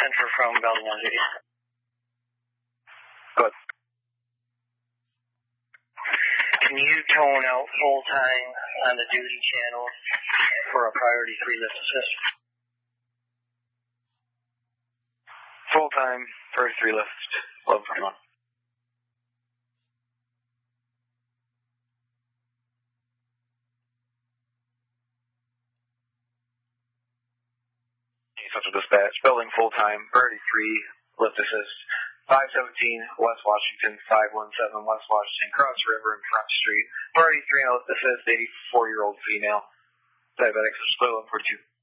Center from Belmont. Good. Can you tone out full-time on the duty channel for a priority 3 lift assist? Full-time, first 3 lift, 11:41. Central Dispatch, building full-time, priority 3 lift assist, 517 West Washington, 517 West Washington, Cross River and Front Street, priority 3 lift assist, 84-year-old female, diabetic, so 11:42.